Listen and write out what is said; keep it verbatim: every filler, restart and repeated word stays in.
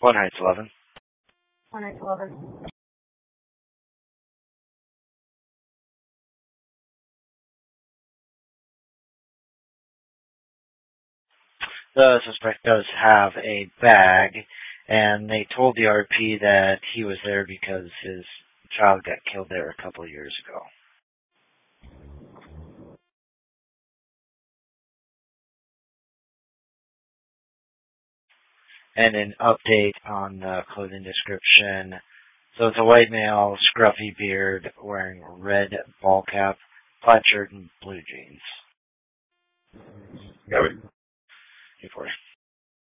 One Heights eleven. One Heights eleven. The suspect does have a bag, and they told the R P that he was there because his child got killed there a couple of years ago. And an update on the clothing description. So it's a white male, scruffy beard, wearing a red ball cap, plaid shirt, and blue jeans. Got it. Before.